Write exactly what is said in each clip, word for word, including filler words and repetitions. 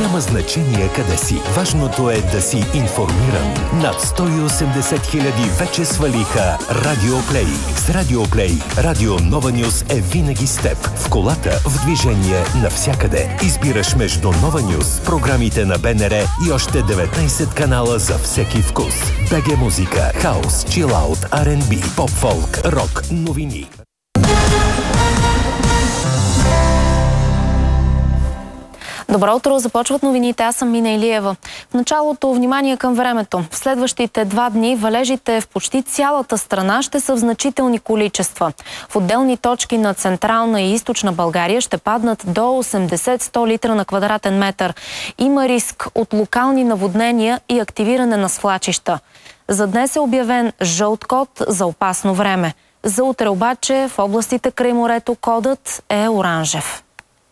Няма значение къде си. Важното е да си информиран. Над сто и осемдесет хиляди вече свалиха Радио Плей. С Радио Плей, Радио Нова Нюз е винаги с теб. В колата, в движение, навсякъде. Избираш между Нова Нюз, програмите на БНР и още деветнайсет канала за всеки вкус. БГ музика, хаус, чилаут, Ар енд Би, поп-фолк, рок, новини. Добро утро, започват новините. Аз съм Мина Илиева. В началото внимание към времето. В следващите два дни валежите в почти цялата страна ще са в значителни количества. В отделни точки на централна и източна България ще паднат до осемдесет до сто литра на квадратен метър. Има риск от локални наводнения и активиране на свлачища. За днес е обявен жълт код за опасно време. За утре обаче в областите край морето кодът е оранжев.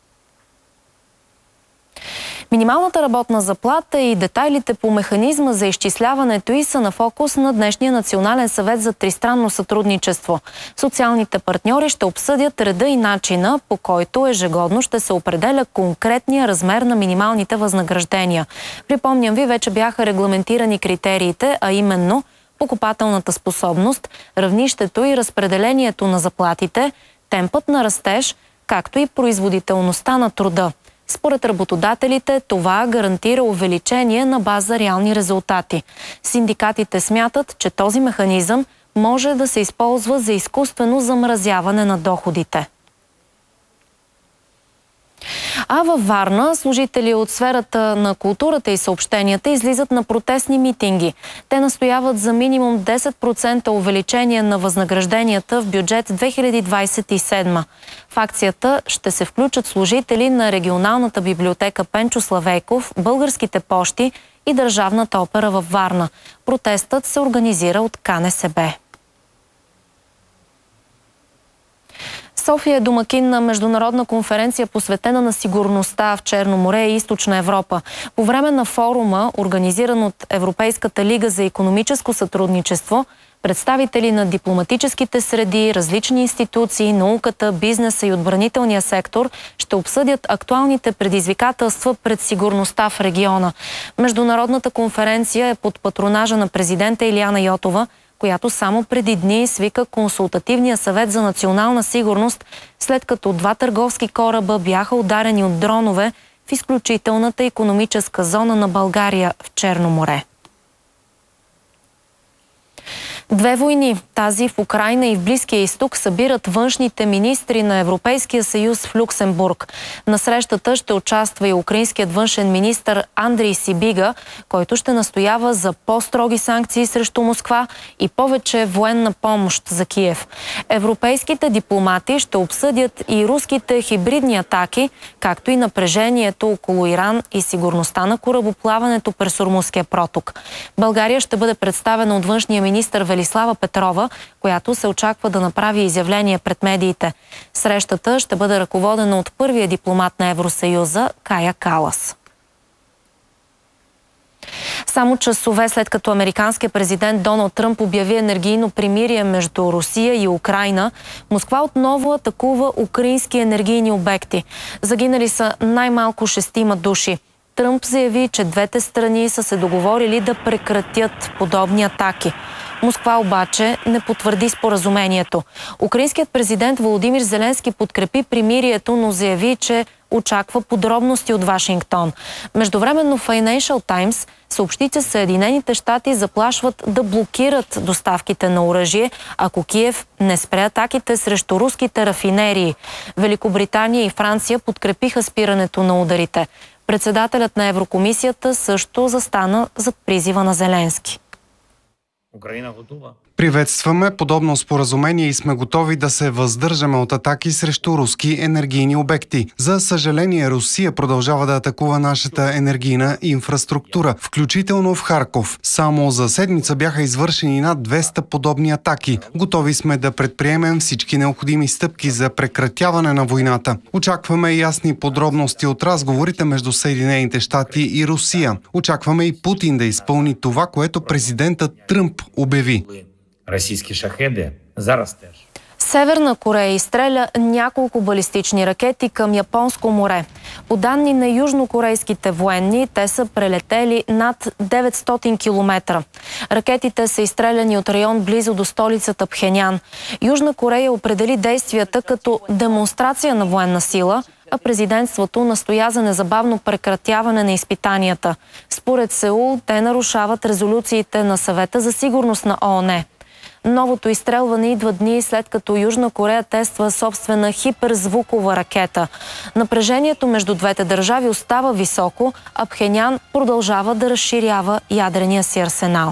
Минималната работна заплата и детайлите по механизма за изчисляването й са на фокус на днешния Национален съвет за тристранно сътрудничество. Социалните партньори ще обсъдят реда и начина, по който ежегодно ще се определя конкретния размер на минималните възнаграждения. Припомням ви, вече бяха регламентирани критериите, а именно покупателната способност, равнището и разпределението на заплатите, темпът на растеж, както и производителността на труда. Според работодателите, това гарантира увеличение на база реални резултати. Синдикатите смятат, че този механизъм може да се използва за изкуствено замразяване на доходите. А във Варна служители от сферата на културата и съобщенията излизат на протестни митинги. Те настояват за минимум десет процента увеличение на възнагражденията в бюджет две хиляди двадесет и седма. В акцията ще се включат служители на регионалната библиотека Пенчо Славейков, българските пощи и Държавната опера във Варна. Протестът се организира от Ка Не Се Бе. София е домакин на международна конференция, посветена на сигурността в Черно море и Източна Европа. По време на форума, организиран от Европейската лига за икономическо сътрудничество, представители на дипломатическите среди, различни институции, науката, бизнеса и отбранителния сектор ще обсъдят актуалните предизвикателства пред сигурността в региона. Международната конференция е под патронажа на президента Илияна Йотова, която само преди дни свика Консултативния съвет за национална сигурност, след като два търговски кораба бяха ударени от дронове в изключителната икономическа зона на България в Черно море. Две войни, тази в Украйна и в Близкия изток, събират външните министри на Европейския съюз в Люксембург. На срещата ще участва и украинският външен министър Андрей Сибига, който ще настоява за по-строги санкции срещу Москва и повече военна помощ за Киев. Европейските дипломати ще обсъдят и руските хибридни атаки, както и напрежението около Иран и сигурността на корабоплаването през Ормузския проток. България ще бъде представена от външния министър Велислава Петрова, която се очаква да направи изявление пред медиите. Срещата ще бъде ръководена от първия дипломат на Евросъюза Кая Калас. Само часове след като американският президент Доналд Тръмп обяви енергийно примирие между Русия и Украйна, Москва отново атакува украински енергийни обекти. Загинали са най-малко шестима души. Тръмп заяви, че двете страни са се договорили да прекратят подобни атаки. Москва обаче не потвърди споразумението. Украинският президент Володимир Зеленски подкрепи примирието, но заяви, че очаква подробности от Вашингтон. Междувременно Financial Times съобщи, че Съединените щати заплашват да блокират доставките на оръжие, ако Киев не спре атаките срещу руските рафинерии. Великобритания и Франция подкрепиха спирането на ударите. Председателят на Еврокомисията също застана зад призива на Зеленски. Украина готова. Приветстваме подобно споразумение и сме готови да се въздържаме от атаки срещу руски енергийни обекти. За съжаление, Русия продължава да атакува нашата енергийна инфраструктура, включително в Харков. Само за седмица бяха извършени над двеста подобни атаки. Готови сме да предприемем всички необходими стъпки за прекратяване на войната. Очакваме ясни подробности от разговорите между Съединените щати и Русия. Очакваме и Путин да изпълни това, което президентът Тръмп обяви. Російські шахеди зараз теж. Северна Корея изстреля няколко балистични ракети към Японско море. По данни на южнокорейските военни, те са прелетели над деветстотин километра. Ракетите са изстреляни от район близо до столицата Пхенян. Южна Корея определи действията като демонстрация на военна сила, а президентството настоя за незабавно прекратяване на изпитанията. Според Сеул, те нарушават резолюциите на Съвета за сигурност на ООН. Новото изстрелване идва дни след като Южна Корея тества собствена хиперзвукова ракета. Напрежението между двете държави остава високо, а Пхенян продължава да разширява ядрения си арсенал.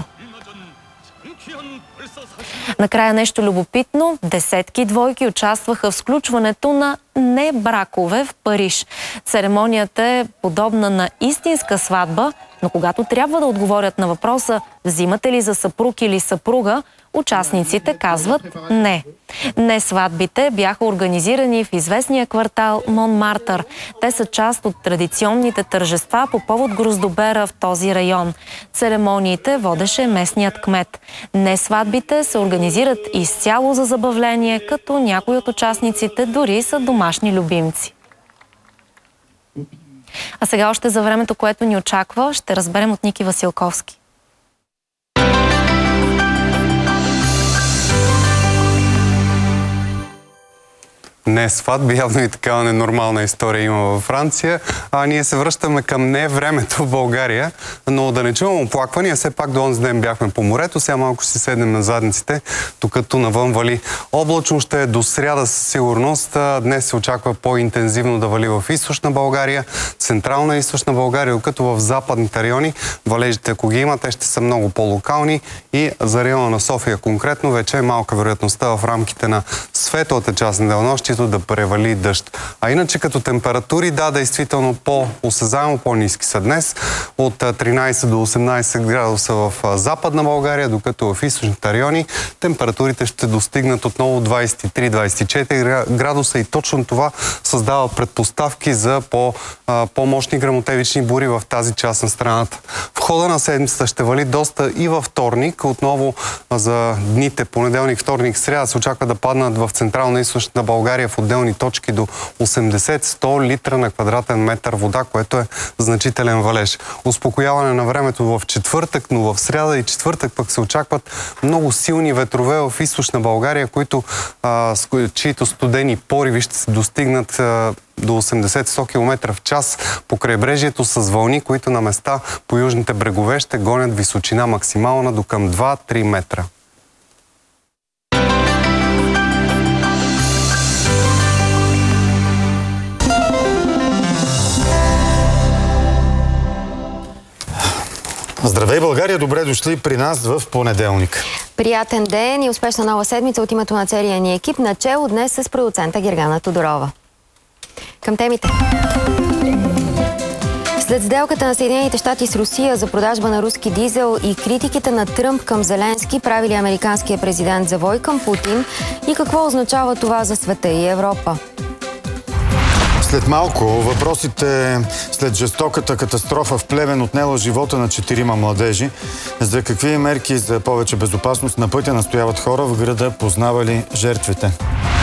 Накрая нещо любопитно. Десетки двойки участваха в сключването на небракове в Париж. Церемонията е подобна на истинска сватба, но когато трябва да отговорят на въпроса взимате ли за съпруг или съпруга, участниците казват не. Не сватбите бяха организирани в известния квартал Монмартър. Те са част от традиционните тържества по повод Гроздобера в този район. Церемониите водеше местният кмет. Не сватбите се организират изцяло за забавление, като някои от участниците дори са домашни любимци. А сега още за времето, което ни очаква, ще разберем от Ники Василковски. Не сватби, явно и такава ненормална история има във Франция. А ние се връщаме към не времето в България, но да не чувам оплаквания. Все пак до онзи ден бяхме по морето, сега малко ще си седнем на задниците, докато навън вали. Облачно ще е до сряда със сигурност. Днес се очаква по-интензивно да вали в източна България, централна и източна България, докато в западните райони валежите, ако ги има, те ще са много по-локални и за района на София конкретно вече е малка вероятността в рамките на светлата част на денонощието да превали дъжд. А иначе като температури, да, действително по-осезаемо по-ниски са днес. От тринайсет до осемнайсет градуса в западна България, докато в източните райони температурите ще достигнат отново двайсет и три до двайсет и четири градуса и точно това създава предпоставки за по, по-мощни гръмотевични бури в тази част на страната. В хода на седмицата ще вали доста и във вторник. Отново за дните понеделник, вторник, сряда се очаква да паднат в централна и източна България в отделни точки до осемдесет до сто литра на квадратен метър вода, което е значителен валеж. Успокояване на времето в четвъртък, но в сряда и четвъртък пък се очакват много силни ветрове в източна България, които, а, с чието студени пориви ще се достигнат а, до осемдесет до сто километра в час по крайбрежието с вълни, които на места по южните брегове ще гонят височина максимална до към два до три метра. Здравей, България! Добре дошли при нас в понеделник. Приятен ден и успешна нова седмица от името на целия ни екип, начело днес с продуцента Гергана Тодорова. Към темите. След сделката на Съединените щати с Русия за продажба на руски дизел и критиките на Тръмп към Зеленски, прави ли американския президент завой към Путин и какво означава това за света и Европа? След малко въпросите след жестоката катастрофа в Плевен отнела живота на четирима младежи. За какви мерки за повече безопасност на пътя настояват хора в града, познавали жертвите?